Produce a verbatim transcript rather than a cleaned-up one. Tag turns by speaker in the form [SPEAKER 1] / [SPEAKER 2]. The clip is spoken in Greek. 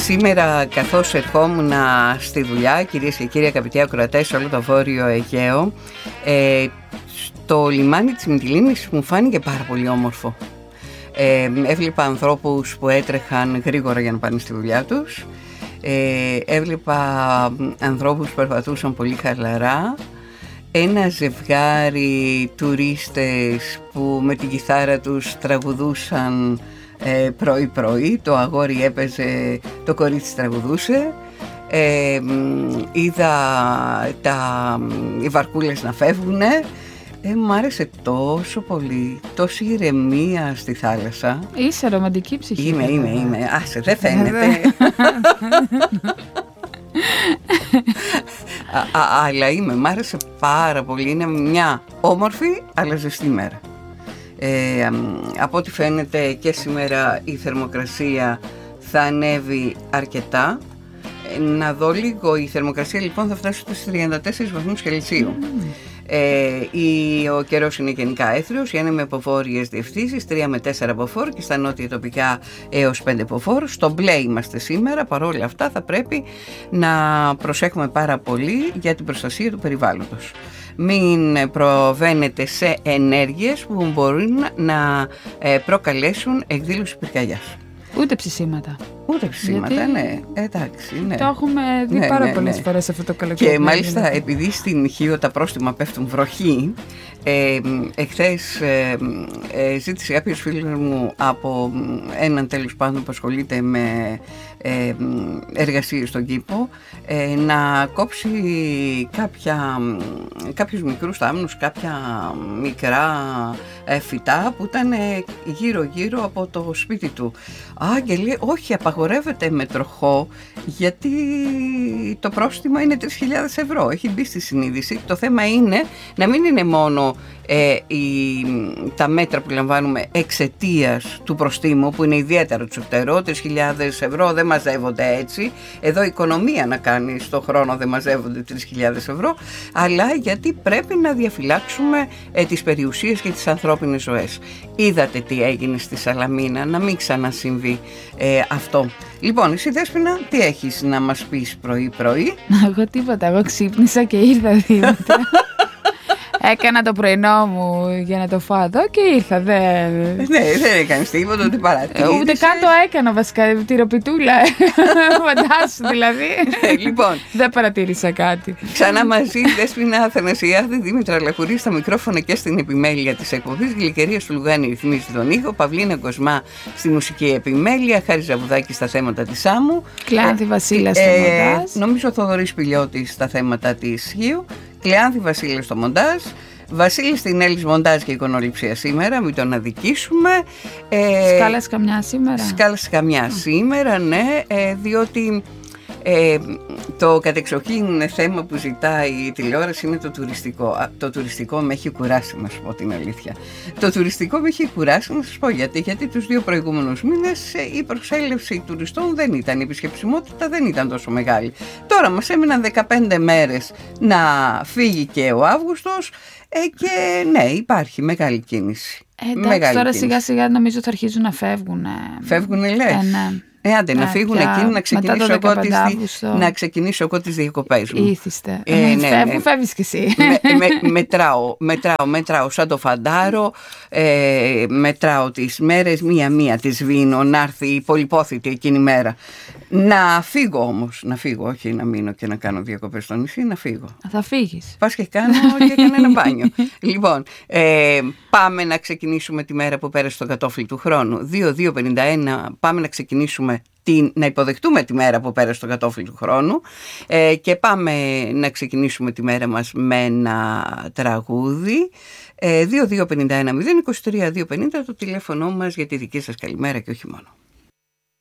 [SPEAKER 1] Σήμερα, καθώς ερχόμουν στη δουλειά, κυρίες και κύριοι αγαπητοί ακροατές σε όλο το Βόρειο Αιγαίο, ε, το λιμάνι της Μυτιλήνης μου φάνηκε πάρα πολύ όμορφο. Ε, έβλεπα ανθρώπους που έτρεχαν γρήγορα για να πάνε στη δουλειά τους. Ε, έβλεπα ανθρώπους που περπατούσαν πολύ χαλαρά. Ένα ζευγάρι τουρίστες που με την κιθάρα τους τραγουδούσαν ε, πρωί-πρωί. Το αγόρι έπαιζε, το κορίτσι τραγουδούσε. Ε, είδα τα, οι βαρκούλες να φεύγουνε. Ε, μ' άρεσε τόσο πολύ, τόση ηρεμία στη θάλασσα.
[SPEAKER 2] Είσαι ρομαντική ψυχή.
[SPEAKER 1] Είμαι, είμαι, είμαι. Άσε, δεν φαίνεται. α, α, αλλά είμαι, μ' άρεσε πάρα πολύ. Είναι μια όμορφη αλλά ζεστή μέρα. Ε, από ό,τι φαίνεται και σήμερα η θερμοκρασία θα ανέβει αρκετά. Ε, να δω λίγο, η θερμοκρασία λοιπόν θα φτάσει στους τριάντα τέσσερις βαθμούς Κελσίου. Mm. Ε, η, ο καιρός είναι γενικά έθριος, είναι με αποβόρειες διευθύνσεις, τρία με τέσσερα μποφόρ και στα νότια τοπικά έως πέντε μποφόρ. Στο μπλε είμαστε σήμερα, παρόλα αυτά θα πρέπει να προσέχουμε πάρα πολύ για την προστασία του περιβάλλοντος. Μην προβαίνετε σε ενέργειες που μπορούν να προκαλέσουν εκδήλωση πυρκαγιάς.
[SPEAKER 2] Ούτε ψησίματα.
[SPEAKER 1] Ούτε ψησίματα, γιατί... ναι. Εντάξει, ναι.
[SPEAKER 2] Το έχουμε δει ναι, πάρα ναι, πολλές ναι. φορές αυτό το καλοκαίρι.
[SPEAKER 1] Και μάλιστα επειδή στην Χίο τα πρόστιμα πέφτουν βροχή, ε, εχθές ε, ε, ζήτησε κάποιος φίλος μου από έναν τέλος πάντων που ασχολείται με ε, εργασίες στον κήπο ε, να κόψει κάποια, κάποιους μικρούς θάμνους, κάποια μικρά ε, φυτά που ήταν γύρω γύρω από το σπίτι του. Α, και λέει, όχι, απαγορεύεται με τροχό γιατί το πρόστιμο είναι τρεις χιλιάδες ευρώ. Έχει μπει στη συνείδηση. Το θέμα είναι να μην είναι μόνο ε, η, τα μέτρα που λαμβάνουμε εξαιτίας του προστίμου που είναι ιδιαίτερα τσουχτερό. τρεις χιλιάδες ευρώ δεν μαζεύονται έτσι. Εδώ η οικονομία να κάνει στον χρόνο δεν μαζεύονται τρεις χιλιάδες ευρώ, αλλά γιατί πρέπει να διαφυλάξουμε ε, τις περιουσίες και τις ανθρώπινες ζωές. Είδατε τι έγινε στη Σαλαμίνα, να μην ξανασυμβεί ε, αυτό. Λοιπόν, εσύ Δέσποινα, τι έχεις να μας πεις πρωί-πρωί?
[SPEAKER 2] Εγώ τίποτα, εγώ ξύπνησα και ήρθα Δήμητρα. Έκανα το πρωινό μου για να το φάω εδώ και ήρθα. Δεν...
[SPEAKER 1] Ναι, δεν έκανες τίποτα, ούτε παρατήρησες.
[SPEAKER 2] Ούτε καν το έκανα βασικά, τυροπιτούλα. Φαντάσου δηλαδή.
[SPEAKER 1] Λοιπόν,
[SPEAKER 2] δεν παρατήρησα κάτι.
[SPEAKER 1] Ξανά μαζί, Δέσποινα Αθανασιάδη, Δήμητρα Λαχουρή στα μικρόφωνα και στην επιμέλεια της εκπομπής. Γλυκερία του Λουγάνη ρυθμίζει τον ήχο. Παυλίνα Κοσμά στη μουσική επιμέλεια. Χάρη Ζαβουδάκη στα θέματα της άμμου.
[SPEAKER 2] Κλάνθη Βασίλα στο
[SPEAKER 1] ε,
[SPEAKER 2] μοντάζ.
[SPEAKER 1] Νομίζω Θοδωρής Πηλιώτης στα θέματα της Χίου. Κλεάνθη Βασίλη στο μοντάζ, Βασίλη Στινέλης μοντάζ και εικονοληψία σήμερα, μην τον αδικήσουμε.
[SPEAKER 2] Ε, Σκάλας καμιά σήμερα.
[SPEAKER 1] Σκάλας καμιά mm. σήμερα, ναι, ε, διότι ε, το κατεξοχήν θέμα που ζητάει η τηλεόραση είναι το τουριστικό. Το τουριστικό με έχει κουράσει, να σου πω την αλήθεια. Το τουριστικό με έχει κουράσει, να σας πω γιατί. Γιατί τους δύο προηγούμενους μήνες η προσέλευση τουριστών δεν ήταν, η επισκεψιμότητα δεν ήταν τόσο μεγάλη. Τώρα μας έμειναν δεκαπέντε μέρες να φύγει και ο Αύγουστος ε, και ναι, υπάρχει μεγάλη κίνηση.
[SPEAKER 2] Ε, εντάξει, μεγάλη τώρα κίνηση. Σιγά σιγά νομίζω θα αρχίζουν να φεύγουν.
[SPEAKER 1] Φεύγουνε λες.
[SPEAKER 2] Ε, ναι.
[SPEAKER 1] Ε, άντε, να φύγουν εκείνοι, να ξεκινήσω, εγώ τις, να ξεκινήσω εγώ τις διακοπές μου.
[SPEAKER 2] Ήθιστε. Ε, ε, ναι, Φεύγουν, ναι. Φεύγεις κι εσύ.
[SPEAKER 1] Με, με, μετράω, μετράω, μετράω σαν το φαντάρο, ε, μετράω τις μέρες, μία-μία τις βίνω, να έρθει η πολυπόθητη εκείνη μέρα. Να φύγω όμως, να φύγω, όχι να μείνω και να κάνω διακοπές στο νησί, να φύγω.
[SPEAKER 2] Θα φύγεις.
[SPEAKER 1] Πας και κάνω και κανένα μπάνιο. Λοιπόν, ε, πάμε να ξεκινήσουμε τη μέρα που πέρασε στο κατόφλι του χρόνου. δύο δύο πενήντα ένα, πάμε να ξεκινήσουμε Την, να υποδεχτούμε τη μέρα που πέρασε στο κατόφλι του χρόνου ε, και πάμε να ξεκινήσουμε τη μέρα μας με ένα τραγούδι. ε, δύο δύο πενήντα ένα μηδέν είκοσι τρία διακόσια πενήντα το τηλέφωνο μας για τη δική σας καλημέρα και όχι μόνο.